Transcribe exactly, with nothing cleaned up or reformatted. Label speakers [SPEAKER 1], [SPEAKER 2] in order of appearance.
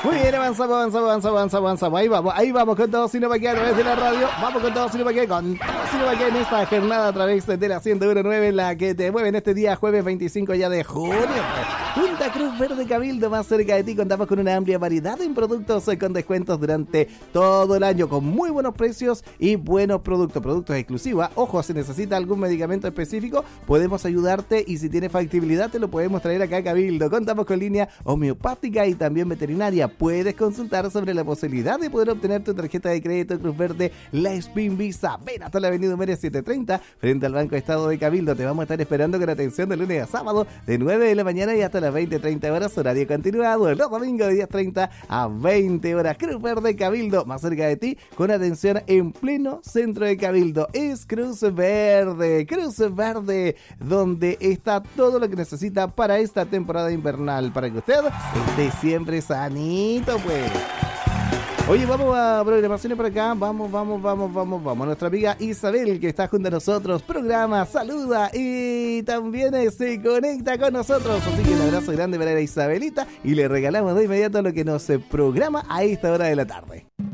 [SPEAKER 1] Muy bien, avanzamos, avanzamos, avanzamos, avanzamos, avanzamos. Ahí vamos, ahí vamos con todo Sinopaqué a través de la radio. Vamos con todo Sinopaqué, con todo Sinopaqué en esta jornada a través de la ciento uno punto nueve, la que te mueve en este día jueves veinticinco ya de junio. Junta Cruz Verde Cabildo, más cerca de ti. Contamos con una amplia variedad en productos con descuentos durante todo el año, con muy buenos precios y buenos productos, productos exclusivos. Ojo, si necesita algún medicamento específico, podemos ayudarte y si tiene factibilidad te lo podemos traer acá a Cabildo. Contamos con línea homeopática y también veterinaria. Puedes consultar sobre la posibilidad de poder obtener tu tarjeta de crédito Cruz Verde, la Spin Visa. Ven hasta la avenida Humere setecientos treinta, frente al Banco de Estado de Cabildo. Te vamos a estar esperando con atención de lunes a sábado, de nueve de la mañana y hasta las veinte treinta horas, horario continuado. Los domingos de diez treinta a veinte horas. Cruz Verde Cabildo, más cerca de ti, con atención en pleno centro de Cabildo. Es Cruz Verde, Cruz Verde, donde está todo lo que necesita para esta temporada invernal, para que usted esté siempre sanito. Pues. Oye, vamos a programaciones por acá. Vamos, vamos, vamos, vamos, vamos. Nuestra amiga Isabel, que está junto a nosotros, programa, saluda y también se conecta con nosotros. Así que un abrazo grande para la Isabelita y le regalamos de inmediato lo que nos programa a esta hora de la tarde.